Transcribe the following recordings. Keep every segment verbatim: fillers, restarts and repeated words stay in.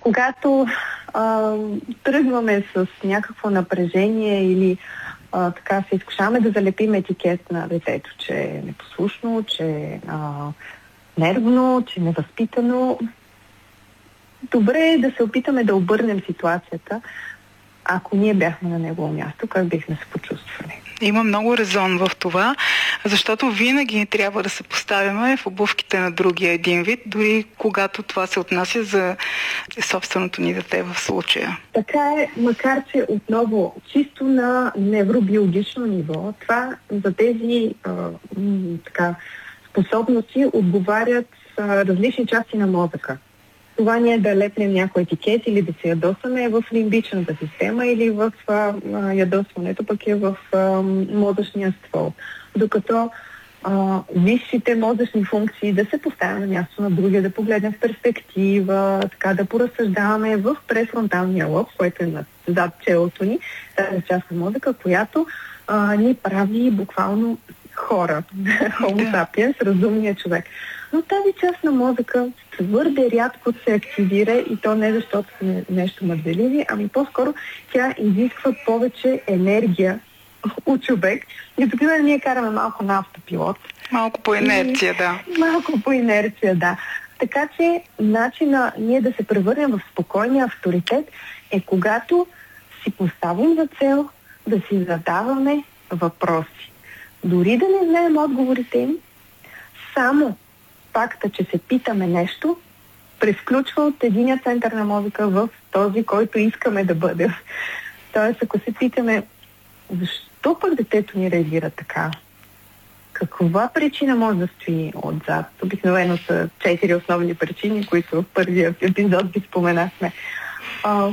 Когато а, тръгваме с някакво напрежение или а, така се изкушаваме да залепим етикет на детето, че е непослушно, че е нервно, че е невъзпитано, добре е да се опитаме да обърнем ситуацията. Ако ние бяхме на негово място, как бихме се почувствали? Има много резон в това, защото винаги трябва да се поставяме в обувките на другия един вид, дори когато това се отнася за собственото ни дете в случая. Така е, макар че отново чисто на невробиологично ниво, това за тези а, м, така, способности отговарят а, различни части на мозъка. Това ние да лепнем някой етикет или да се ядосаме е в лимбичната система или в а, ядосването пък е в а, мозъчния ствол. Докато а, висшите мозъчни функции да се поставим на място на другия, да погледнем в перспектива, така да поразсъждаваме в префронталния лоб, който е зад челото ни, тази част на мозъка, която а, ни прави буквално хора, Homo sapiens, разумния човек. Но тази част на мозъка твърде рядко се активира и то не защото сме нещо мързеливи, ами по-скоро тя изисква повече енергия от човек. И тук да ние караме малко на автопилот. Малко по инерция, и... да. Малко по инерция, да. Така че начина ние да се превърнем в спокойния авторитет е когато си поставим за цел да си задаваме въпроси. Дори да не знаем отговорите им, само факта, че се питаме нещо, превключва от единия център на мозъка в този, който искаме да бъдем. Тоест, ако се питаме, защо пък детето ни реагира така? Каква причина може да стои отзад? Обикновено са четири основни причини, които в първия епизод ги споменахме. А,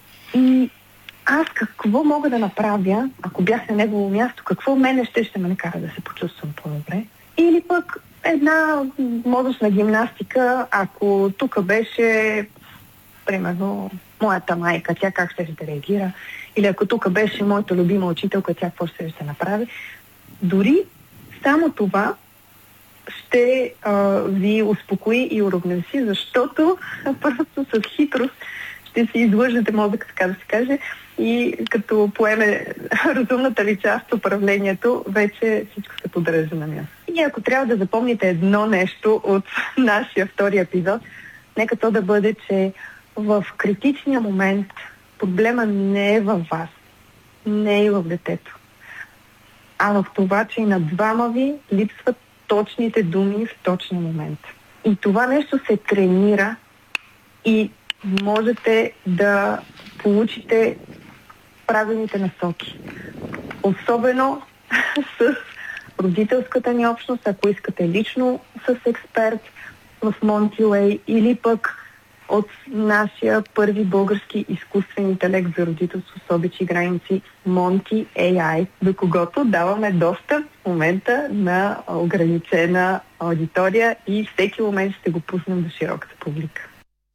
и аз какво мога да направя, ако бях на негово място, какво мене ще ще ме накара да се почувствам по-добре? Или пък една мозъчна гимнастика, ако тук беше, примерно, моята майка, тя как ще да реагира, или ако тук беше моята любима учителка, тя какво ще ще направи. Дори само това ще а, ви успокои и уравновеси, защото просто с хитрост ще си излъжете мозъка, така да се каже, и като поеме разумната ви част управлението, вече всичко се подрежда на място. И ако трябва да запомните едно нещо от нашия втори епизод, нека то да бъде, че в критичния момент проблема не е във вас, не е и в детето, а в това, че и на двама ви липсват точните думи в точния момент. И това нещо се тренира и можете да получите правилните насоки. Особено с родителската ни общност, ако искате лично с експерт в Монтюей или пък от нашия първи български изкуствен интелект за родителство с обичи граници Монти ей ай, до когото даваме достъп в момента на ограничена аудитория и всеки момент ще го пуснем до широката публика.